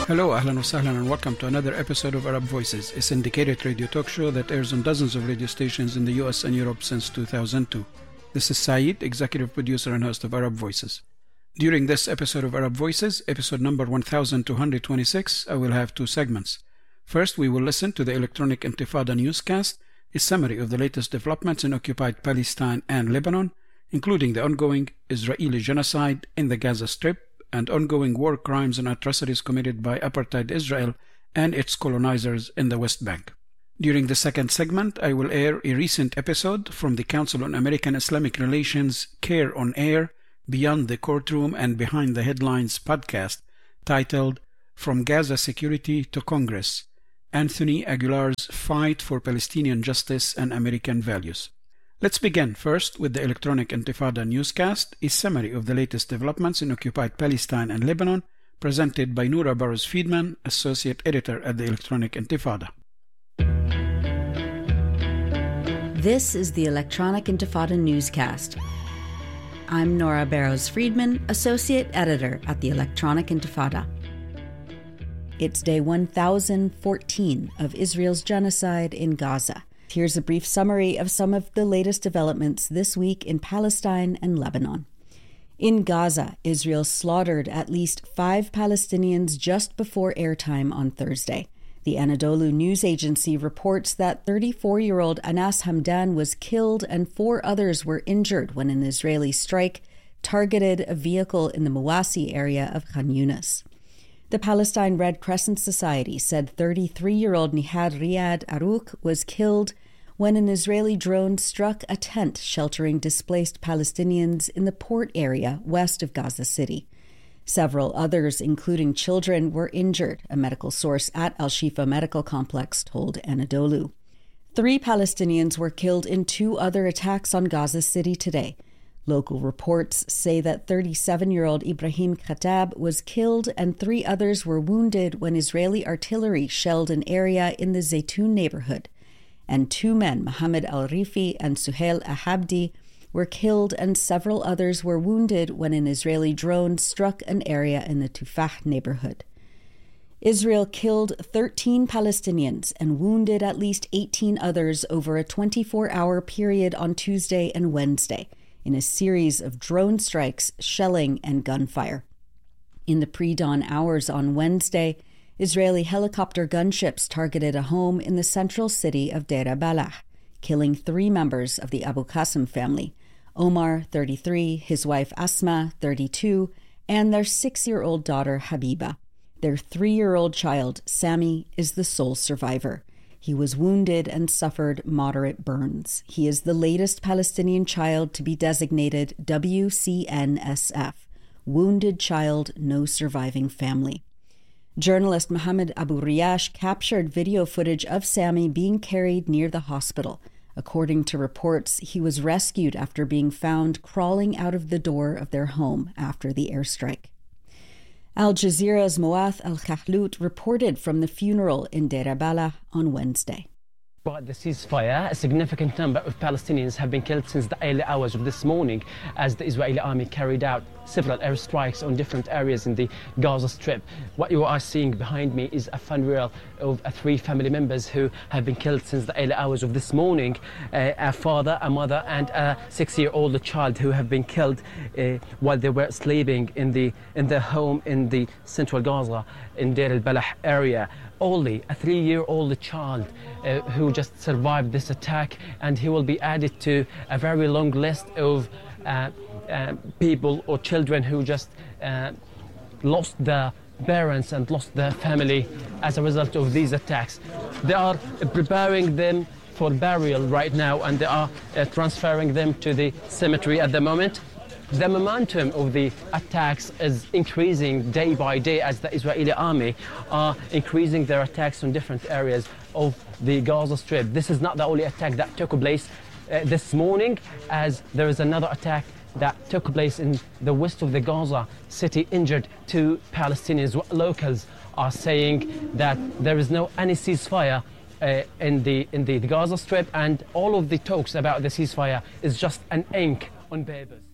Hello, ahlan wa sahlan, and welcome to another episode of Arab Voices, a syndicated radio talk show that airs on dozens of radio stations in the US and Europe since 2002. This is Saeed, executive producer and host of Arab Voices. During this episode of Arab Voices, episode number 1226, I will have two segments. First, we will listen to the Electronic Intifada newscast, a summary of the latest developments in occupied Palestine and Lebanon, including the ongoing Israeli genocide in the Gaza Strip and ongoing war crimes and atrocities committed by apartheid Israel and its colonizers in the West Bank. During the second segment, I will air a recent episode from the Council on American Islamic Relations CARE on Air, Beyond the Courtroom and Behind the Headlines podcast, titled From Gaza Security to Congress, Anthony Aguilar's Fight for Palestinian Justice and American Values. Let's begin first with the Electronic Intifada newscast, a summary of the latest developments in occupied Palestine and Lebanon, presented by Noura Barros-Friedman, Associate Editor at the Electronic Intifada. This is the Electronic Intifada newscast. I'm Noura Barros-Friedman, Associate Editor at the Electronic Intifada. It's day 1014 of Israel's genocide in Gaza. Here's a brief summary of some of the latest developments this week in Palestine and Lebanon. In Gaza, Israel slaughtered at least 5 Palestinians just before airtime on Thursday. The Anadolu news agency reports that 34-year-old Anas Hamdan was killed and 4 others were injured when an Israeli strike targeted a vehicle in the Mawasi area of Khan Yunis. The Palestine Red Crescent Society said 33-year-old Nihad Riyad Arouk was killed when an Israeli drone struck a tent sheltering displaced Palestinians in the port area west of Gaza City. Several others, including children, were injured, a medical source at Al-Shifa Medical Complex told Anadolu. 3 Palestinians were killed in 2 other attacks on Gaza City today. Local reports say that 37-year-old Ibrahim Khattab was killed and 3 others were wounded when Israeli artillery shelled an area in the Zaytun neighborhood. And 2 men, Mohammed Al-Rifi and Suhail Ahabdi, were killed and several others were wounded when an Israeli drone struck an area in the Tufah neighborhood. Israel killed 13 Palestinians and wounded at least 18 others over a 24-hour period on Tuesday and Wednesday, in a series of drone strikes, shelling, and gunfire. In the pre-dawn hours on Wednesday, Israeli helicopter gunships targeted a home in the central city of Deir Balah, killing 3 members of the Abu Qasim family, Omar, 33, his wife Asma, 32, and their 6-year-old daughter Habiba. Their 3-year-old child, Sami, is the sole survivor. He was wounded and suffered moderate burns. He is the latest Palestinian child to be designated WCNSF, Wounded Child No Surviving Family. Journalist Mohammed Abu Riash captured video footage of Sami being carried near the hospital. According to reports, he was rescued after being found crawling out of the door of their home after the airstrike. Al Jazeera's Moath Al-Khahlout reported from the funeral in Deir Balah on Wednesday. By the ceasefire, a significant number of Palestinians have been killed since the early hours of this morning as the Israeli army carried out several airstrikes on different areas in the Gaza Strip. What you are seeing behind me is a funeral of 3 family members who have been killed since the early hours of this morning. A father, a mother and a 6-year-old child who have been killed while they were sleeping in their home in the central Gaza in Deir al-Balah area. Only a 3-year-old child who just survived this attack, and he will be added to a very long list of people or children who just lost their parents and lost their family as a result of these attacks. They are preparing them for burial right now, and they are transferring them to the cemetery at the moment. The momentum of the attacks is increasing day by day as the Israeli army are increasing their attacks on different areas of the Gaza Strip. This is not the only attack that took place this morning, as there is another attack that took place in the west of the Gaza city, injured 2 Palestinians. Locals are saying that there is no any ceasefire in the Gaza Strip, and all of the talks about the ceasefire is just an ink on papers.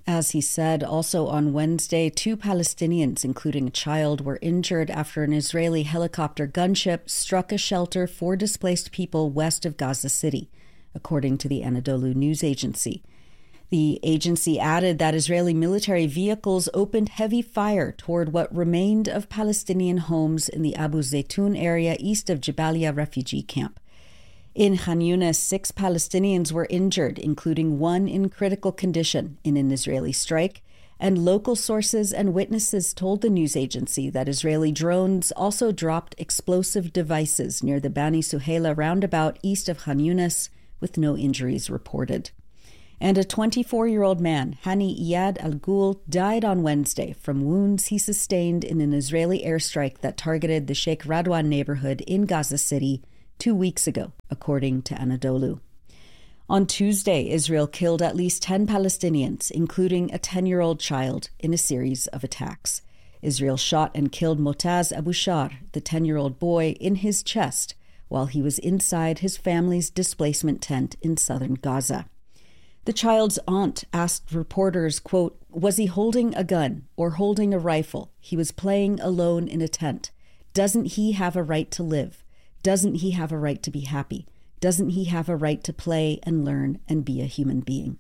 As he said, also on Wednesday, 2 Palestinians, including a child, were injured after an Israeli helicopter gunship struck a shelter for displaced people west of Gaza City, according to the Anadolu news agency. The agency added that Israeli military vehicles opened heavy fire toward what remained of Palestinian homes in the Abu Zaytun area east of Jabalia refugee camp. In Khan Yunis, 6 Palestinians were injured, including 1 in critical condition in an Israeli strike, and local sources and witnesses told the news agency that Israeli drones also dropped explosive devices near the Bani Suhaila roundabout east of Khan Yunis, with no injuries reported. And a 24-year-old man, Hani Iyad Al-Ghul, died on Wednesday from wounds he sustained in an Israeli airstrike that targeted the Sheikh Radwan neighborhood in Gaza City 2 weeks ago, according to Anadolu. On Tuesday, Israel killed at least 10 Palestinians, including a 10-year-old child, in a series of attacks. Israel shot and killed Motaz Abu Shar, the 10-year-old boy, in his chest while he was inside his family's displacement tent in southern Gaza. The child's aunt asked reporters, quote, "Was he holding a gun or holding a rifle? He was playing alone in a tent. Doesn't he have a right to live? Doesn't he have a right to be happy? Doesn't he have a right to play and learn and be a human being?"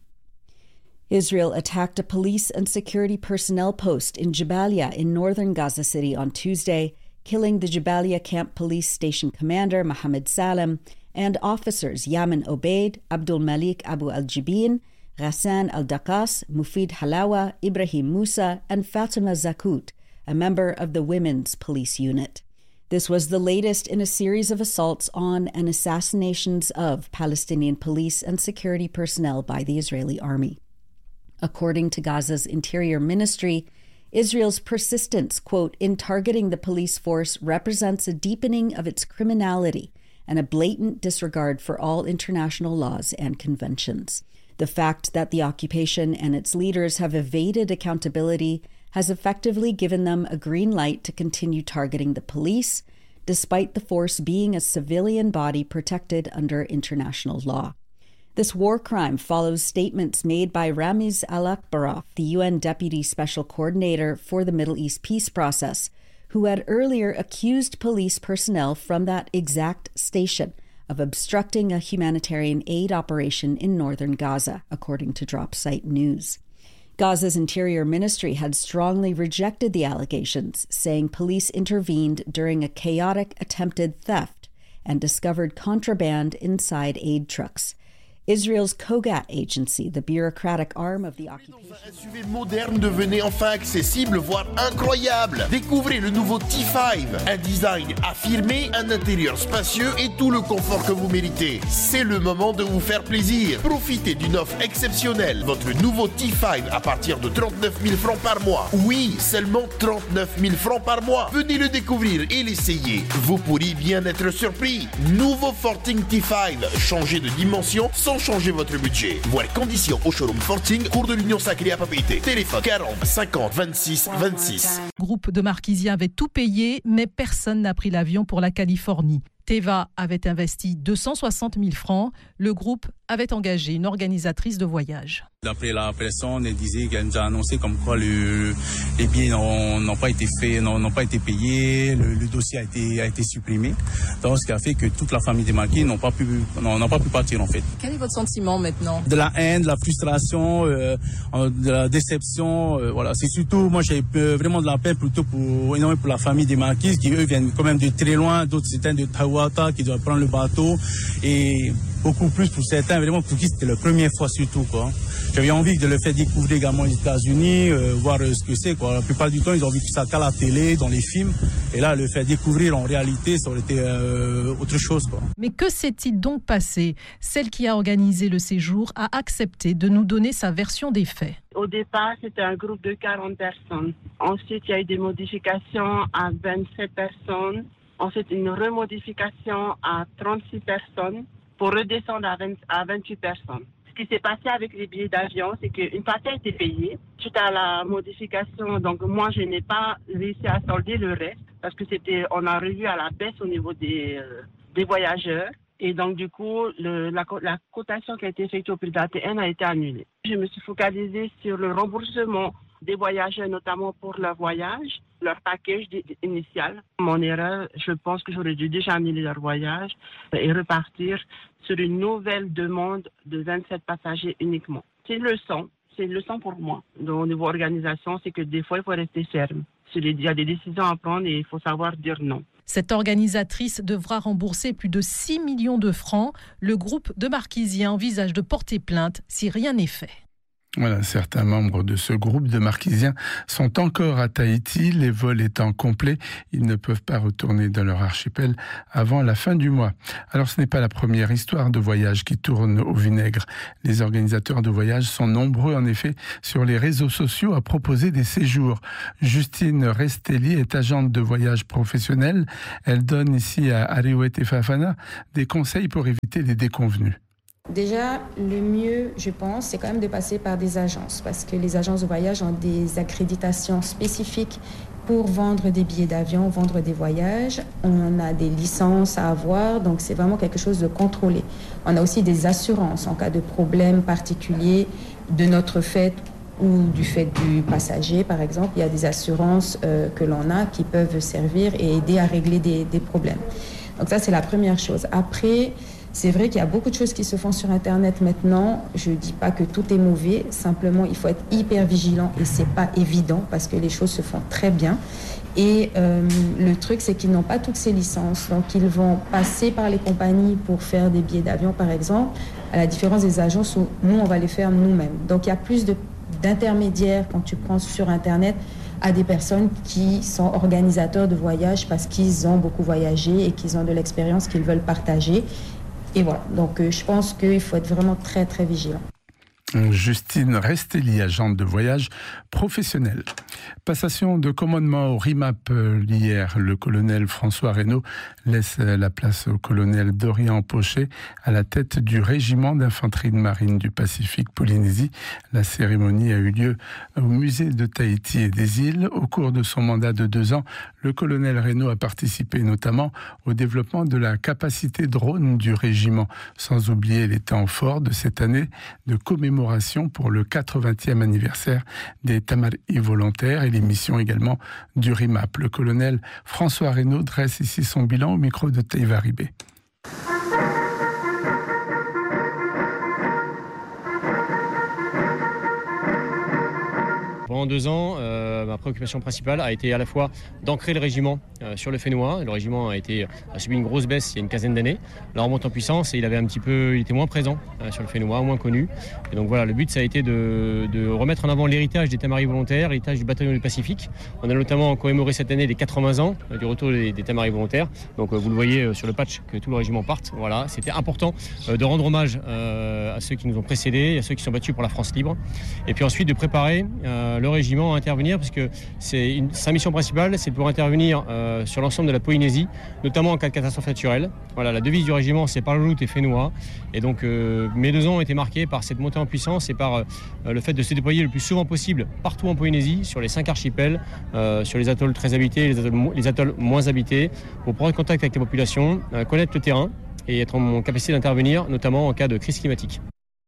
Israel attacked a police and security personnel post in Jabalia in northern Gaza City on Tuesday, killing the Jabalia Camp Police Station commander Mohammed Salem and officers Yamin Obeid, Abdul Malik Abu Al-Jibin, Ghassan Al-Dakas, Mufid Halawa, Ibrahim Musa, and Fatima Zakut, a member of the Women's Police Unit. This was the latest in a series of assaults on and assassinations of Palestinian police and security personnel by the Israeli army. According to Gaza's Interior Ministry, Israel's persistence, quote, in targeting the police force represents a deepening of its criminality and a blatant disregard for all international laws and conventions. The fact that the occupation and its leaders have evaded accountability has effectively given them a green light to continue targeting the police, despite the force being a civilian body protected under international law. This war crime follows statements made by Ramiz Al-Akbarov, the UN Deputy Special Coordinator for the Middle East peace process, who had earlier accused police personnel from that exact station of obstructing a humanitarian aid operation in northern Gaza, according to DropSite News. Gaza's Interior Ministry had strongly rejected the allegations, saying police intervened during a chaotic attempted theft and discovered contraband inside aid trucks. Israel's Kogat agency, the bureaucratic arm of the occupation. Un SUV moderne devenait enfin accessible, voire incroyable. Découvrez le nouveau T5, un design affirmé, un intérieur spacieux et tout le confort que vous méritez. C'est le moment de vous faire plaisir. Profitez d'une offre exceptionnelle. Votre nouveau T5 à partir de 39 000 francs par mois. Oui, seulement 39 000 francs par mois. Venez le découvrir et l'essayer. Vous pourriez bien être surpris. Nouveau Forting T5, changez de dimension sans changer votre budget. Voir conditions au showroom Forting, cours de l'Union Sacrée à Papeete. Téléphone 40 50 26 26. Groupe de Marquisiens avait tout payé, mais personne n'a pris l'avion pour la Californie. Teva avait investi 260 000 francs. Le groupe avait engagé une organisatrice de voyage. D'après la personne, elle disait qu'elle nous a annoncé comme quoi les billets n'ont pas été faits, n'ont pas été payés, le dossier a été supprimé. Donc, ce qui a fait que toute la famille des Marquis n'a pas pu partir en fait. Quel est votre sentiment maintenant? De la haine, de la frustration, de la déception. Voilà, c'est surtout, moi j'ai vraiment de la peine plutôt pour la famille des Marquis qui eux viennent quand même de très loin, d'autres c'était de Tawata qui doivent prendre le bateau et beaucoup plus pour certains vraiment pour qui c'était la première fois surtout quoi. J'avais envie de le faire découvrir également aux États-Unis, voir ce que c'est quoi. La plupart du temps ils ont vu ça qu'à la télé, dans les films, et là le faire découvrir en réalité ça aurait été autre chose quoi. Mais que s'est-il donc passé? Celle qui a organisé le séjour a accepté de nous donner sa version des faits. Au départ, c'était un groupe de 40 personnes. Ensuite, il y a eu des modifications à 27 personnes. Ensuite, une remodification à 36 personnes pour redescendre à 28 personnes. Ce qui s'est passé avec les billets d'avion, c'est qu'une partie a été payée suite à la modification. Donc, moi, je n'ai pas réussi à solder le reste parce que on a revu à la baisse au niveau des voyageurs. Et donc, du coup, la cotation qui a été effectuée au prix d'ATN a été annulée. Je me suis focalisée sur le remboursement des voyageurs, notamment pour leur voyage, leur package initial. Mon erreur, je pense que j'aurais dû déjà annuler leur voyage et repartir sur une nouvelle demande de 27 passagers uniquement. C'est une leçon pour moi. Donc, au niveau organisation, c'est que des fois, il faut rester ferme. Il y a des décisions à prendre et il faut savoir dire non. Cette organisatrice devra rembourser plus de 6 millions de francs. Le groupe de Marquisiens envisage de porter plainte si rien n'est fait. Voilà, certains membres de ce groupe de Marquisiens sont encore à Tahiti, les vols étant complets. Ils ne peuvent pas retourner dans leur archipel avant la fin du mois. Alors ce n'est pas la première histoire de voyage qui tourne au vinaigre. Les organisateurs de voyage sont nombreux en effet sur les réseaux sociaux à proposer des séjours. Justine Restelli est agente de voyage professionnelle. Elle donne ici à Ariwete Fafana des conseils pour éviter les déconvenues. Déjà, le mieux, je pense, c'est quand même de passer par des agences parce que les agences de voyage ont des accréditations spécifiques pour vendre des billets d'avion, vendre des voyages. On a des licences à avoir, donc c'est vraiment quelque chose de contrôlé. On a aussi des assurances en cas de problème particulier de notre fait ou du fait du passager, par exemple. Il y a des assurances que l'on a qui peuvent servir et aider à régler des problèmes. Donc ça, c'est la première chose. Après, c'est vrai qu'il y a beaucoup de choses qui se font sur Internet maintenant. Je ne dis pas que tout est mauvais. Simplement, il faut être hyper vigilant et ce n'est pas évident parce que les choses se font très bien. Et le truc, c'est qu'ils n'ont pas toutes ces licences. Donc, ils vont passer par les compagnies pour faire des billets d'avion, par exemple, à la différence des agences où nous, on va les faire nous-mêmes. Donc, il y a plus d'intermédiaires quand tu prends sur Internet à des personnes qui sont organisateurs de voyages parce qu'ils ont beaucoup voyagé et qu'ils ont de l'expérience qu'ils veulent partager. Et voilà, donc je pense qu'il faut être vraiment très très vigilant. Justine Restelli, agente de voyage professionnelle. Passation de commandement au RIMAP hier. Le colonel François Reynaud laisse la place au colonel Dorian Pochet à la tête du régiment d'infanterie de marine du Pacifique Polynésie. La cérémonie a eu lieu au musée de Tahiti et des îles. Au cours de son mandat de 2 ans, le colonel Reynaud a participé notamment au développement de la capacité drone du régiment, sans oublier les temps forts de cette année de commémoration pour le 80e anniversaire des Tamari volontaires et l'émission également du RIMAP. Le colonel François Reynaud dresse ici son bilan au micro de Teiva Ribé. Pendant 2 ans, ma préoccupation principale a été à la fois d'ancrer le régiment sur le Fénois. Le régiment a subi une grosse baisse il y a une quinzaine d'années. Là, on remonte en puissance et il était moins présent sur le Fénois, moins connu. Et donc voilà, le but, ça a été de remettre en avant l'héritage des Tamari volontaires, l'héritage du bataillon du Pacifique. On a notamment commémoré cette année les 80 ans du retour des Tamari volontaires. Donc vous le voyez sur le patch que tout le régiment parte. Voilà, c'était important de rendre hommage à ceux qui nous ont précédés, à ceux qui sont battus pour la France libre. Et puis ensuite de préparer le régiment à intervenir, parce que sa mission principale, c'est de pouvoir intervenir sur l'ensemble de la Polynésie, notamment en cas de catastrophe naturelle. Voilà, la devise du régiment, c'est Parlout et Fénois. Et donc, mes 2 ans ont été marqués par cette montée en puissance et par le fait de se déployer le plus souvent possible partout en Polynésie, sur les 5 archipels, sur les atolls très habités, les atolls moins habités, pour prendre contact avec les populations, connaître le terrain et être en capacité d'intervenir, notamment en cas de crise climatique.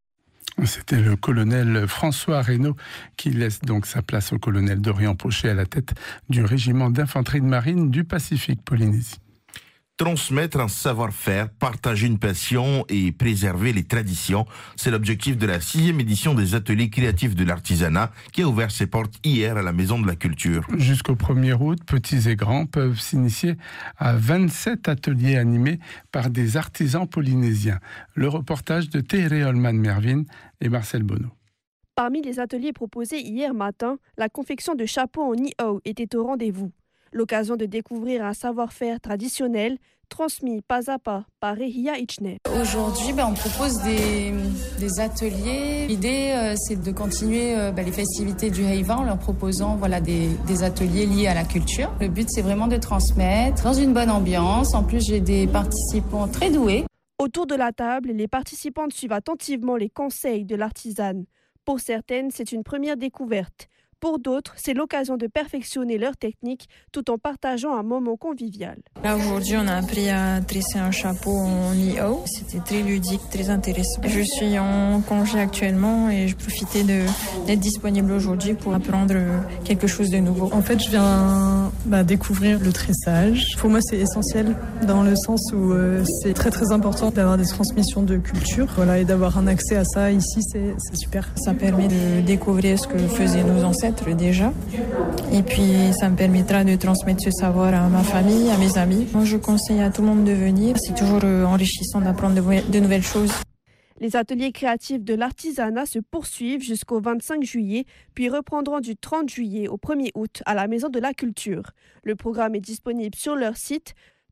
C'était le colonel François Reynaud qui laisse donc sa place au colonel Dorian Pochet à la tête du régiment d'infanterie de marine du Pacifique Polynésie. Transmettre un savoir-faire, partager une passion et préserver les traditions, c'est l'objectif de la 6e édition des ateliers créatifs de l'artisanat qui a ouvert ses portes hier à la Maison de la Culture. Jusqu'au 1er août, petits et grands peuvent s'initier à 27 ateliers animés par des artisans polynésiens. Le reportage de Théré Holman-Mervin et Marcel Bonneau. Parmi les ateliers proposés hier matin, la confection de chapeaux en ni-au était au rendez-vous. L'occasion de découvrir un savoir-faire traditionnel transmis pas à pas par Rehia Ichne. Aujourd'hui, on propose des ateliers. L'idée, c'est de continuer les festivités du Heiva en leur proposant des ateliers liés à la culture. Le but, c'est vraiment de transmettre dans une bonne ambiance. En plus, j'ai des participants très doués. Autour de la table, les participantes suivent attentivement les conseils de l'artisane. Pour certaines, c'est une première découverte. Pour d'autres, c'est l'occasion de perfectionner leur technique tout en partageant un moment convivial. Là, aujourd'hui, on a appris à tresser un chapeau en EO. C'était très ludique, très intéressant. Je suis en congé actuellement et je profitais d'être disponible aujourd'hui pour apprendre quelque chose de nouveau. En fait, je viens découvrir le tressage. Pour moi, c'est essentiel dans le sens où c'est très très important d'avoir des transmissions de culture. Voilà, et d'avoir un accès à ça ici, c'est super. Ça permet de découvrir ce que faisaient nos ancêtres déjà. Et puis, ça me permettra de transmettre ce savoir à ma famille, à mes amis. Moi, je conseille à tout le monde de venir. C'est toujours enrichissant d'apprendre de nouvelles choses. Les ateliers créatifs de l'artisanat se poursuivent jusqu'au 25 juillet, puis reprendront du 30 juillet au 1er août à la Maison de la Culture. Le programme est disponible sur leur site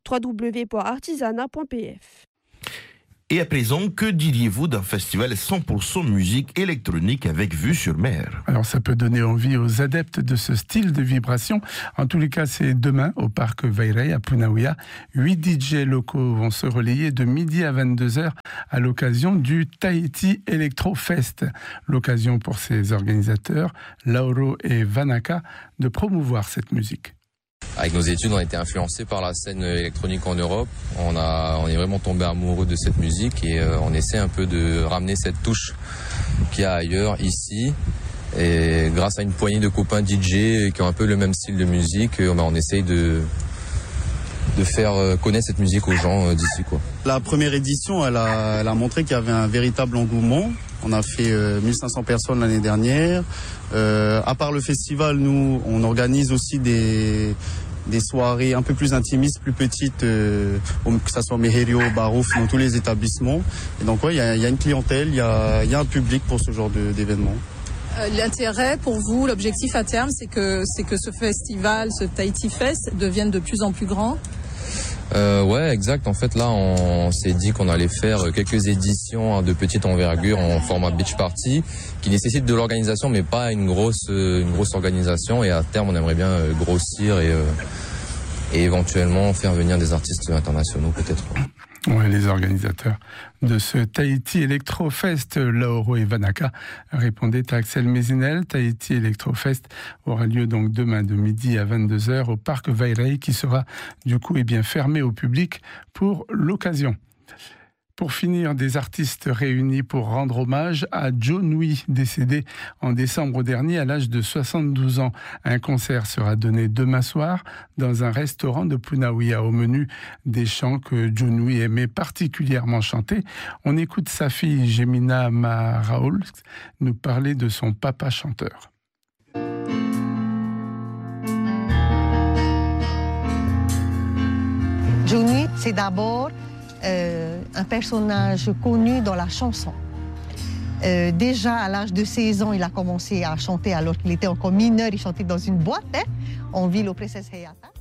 www.artisanat.pf. Et à présent, que diriez-vous d'un festival 100% musique électronique avec vue sur mer? Alors ça peut donner envie aux adeptes de ce style de vibration. En tous les cas, c'est demain au parc Vairei à Punaouia. 8 DJ locaux vont se relayer de midi à 22h à l'occasion du Tahiti Electro Fest. L'occasion pour ses organisateurs, Lauro et Vanaka, de promouvoir cette musique. Avec nos études, on a été influencés par la scène électronique en Europe. On est vraiment tombé amoureux de cette musique et on essaie un peu de ramener cette touche qu'il y a ailleurs, ici. Et grâce à une poignée de copains DJ qui ont un peu le même style de musique, on essaye de faire connaître cette musique aux gens d'ici, quoi. La première édition, elle a montré qu'il y avait un véritable engouement. On a fait 1500 personnes l'année dernière. À part le festival, nous, on organise aussi des soirées un peu plus intimistes, plus petites, que ce soit au Meherio, Barouf, dans tous les établissements. Et donc, il y a une clientèle, il y a un public pour ce genre d'événements. L'intérêt pour vous, l'objectif à terme, c'est que ce festival, ce Tahiti Fest, devienne de plus en plus grand. Ouais, exact. En fait, là, on s'est dit qu'on allait faire quelques éditions de petite envergure en format beach party, qui nécessite de l'organisation, mais pas une grosse organisation. Et à terme, on aimerait bien grossir et éventuellement faire venir des artistes internationaux, peut-être. Ouais, les organisateurs de ce Tahiti Electro Fest, Lauro et Vanaka, répondaient à Axel Mézinel. Tahiti Electro Fest aura lieu donc demain de midi à 22h au parc Vairei, qui sera du coup fermé au public pour l'occasion. Pour finir, des artistes réunis pour rendre hommage à Joe Nui, décédé en décembre dernier à l'âge de 72 ans. Un concert sera donné demain soir dans un restaurant de Punaouia. Au menu, des chants que Joe Nui aimait particulièrement chanter. On écoute sa fille Jemina Maraoul nous parler de son papa chanteur. Joe Nui, c'est d'abord un personnage connu dans la chanson. Déjà à l'âge de 16 ans, il a commencé à chanter alors qu'il était encore mineur. Il chantait dans une boîte en ville au Princess Hayata.